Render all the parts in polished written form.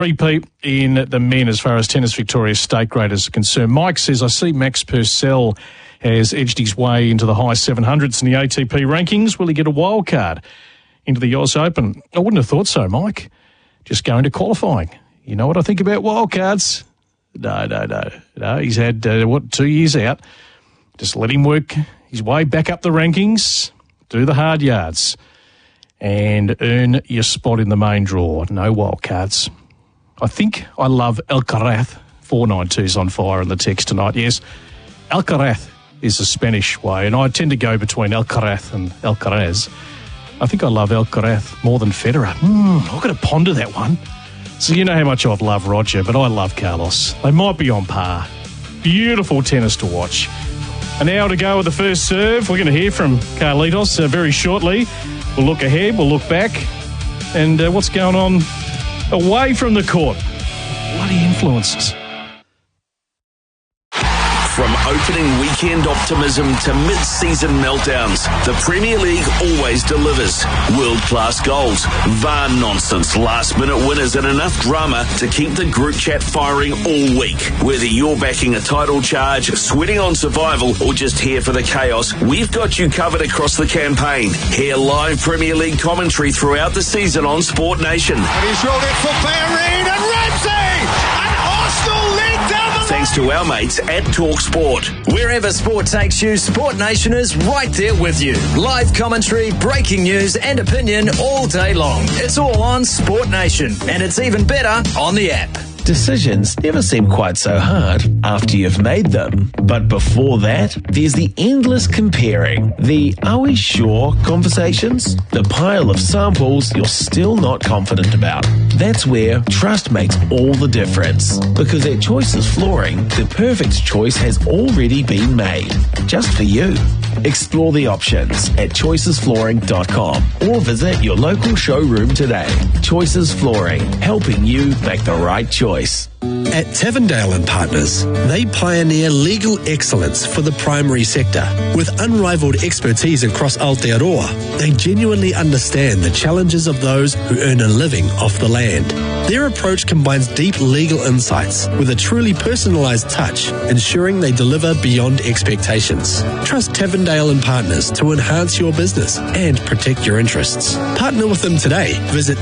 Repeat in the men as far as Tennis Victoria state graders are concerned. Mike says, I see Max Purcell has edged his way into the high 700s in the ATP rankings. Will he get a wild card into the US Open? I wouldn't have thought so, Mike. Just going to qualifying. You know what I think about wild cards? No. He's had, 2 years out. Just let him work his way back up the rankings, do the hard yards, and earn your spot in the main draw. No wild cards. I think I love Alcaraz. 492's on fire in the text tonight. Yes, Alcaraz is the Spanish way, and I tend to go between Alcaraz and Alcaraz. I think I love Alcaraz more than Federer. I've got to ponder that one. So you know how much I've loved Roger, but I love Carlos. They might be on par. Beautiful tennis to watch. An hour to go with the first serve. We're going to hear from Carlitos very shortly. We'll look ahead, we'll look back, and what's going on away from the court. Bloody influences. From opening weekend optimism to mid-season meltdowns, the Premier League always delivers. World-class goals, VAR nonsense, last-minute winners and enough drama to keep the group chat firing all week. Whether you're backing a title charge, sweating on survival, or just here for the chaos, we've got you covered across the campaign. Hear live Premier League commentary throughout the season on Sport Nation. And he's rolled it for Bellerin and Ramsey! And Arsenal lead down the Thanks to our mates at TalkSport. Wherever sport takes you, Sport Nation is right there with you. Live commentary, breaking news and opinion all day long. It's all on Sport Nation, and it's even better on the app. Decisions never seem quite so hard after you've made them. But before that, there's the endless comparing. The "are we sure" conversations. The pile of samples you're still not confident about. That's where trust makes all the difference. Because at Choices Flooring, the perfect choice has already been made. Just for you. Explore the options at choicesflooring.com or visit your local showroom today. Choices Flooring, helping you make the right choice. At Tavendale and Partners, they pioneer legal excellence for the primary sector. With unrivaled expertise across Aotearoa, they genuinely understand the challenges of those who earn a living off the land. Their approach combines deep legal insights with a truly personalised touch, ensuring they deliver beyond expectations. Trust Tavendale and Partners to enhance your business and protect your interests. Partner with them today. Visit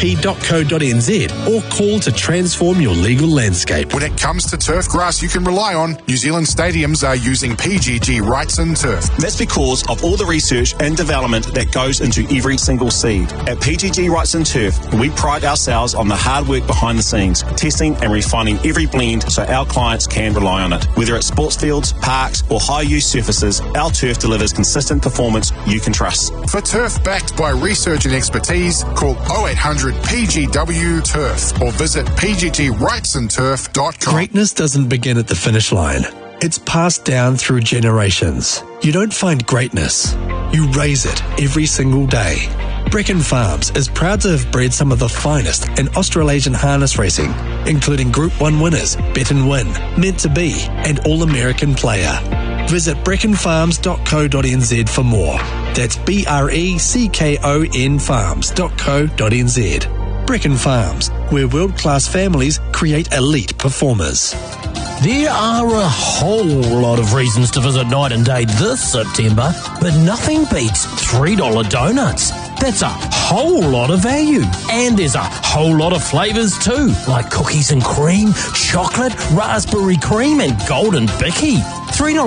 tp.co.nz or call to transform your legal landscape. When it comes to turf grass you can rely on, New Zealand stadiums are using PGG Wrightson Turf. That's because of all the research and development that goes into every single seed. At PGG Wrightson Turf, we pride ourselves on the hard work behind the scenes, testing and refining every blend so our clients can rely on it. Whether it's sports fields, parks or high-use surfaces, our turf delivers consistent performance you can trust. For turf backed by research and expertise, call 0800 PGW Turf or visit pggwrightsonturf.com. Greatness doesn't begin at the finish line. It's passed down through generations. You don't find greatness. You raise it every single day. Brecon Farms is proud to have bred some of the finest in Australasian harness racing, including Group 1 winners, Bet and Win, Meant to Be, and All-American Player. Visit brecconfarms.co.nz for more. That's BRECKON farms.co.nz. Brecon Farms, where world-class families create elite performers. There are a whole lot of reasons to visit Night and Day this September, but nothing beats $3 donuts. That's a whole lot of value. And there's a whole lot of flavours too, like cookies and cream, chocolate, raspberry cream and golden bicky. $3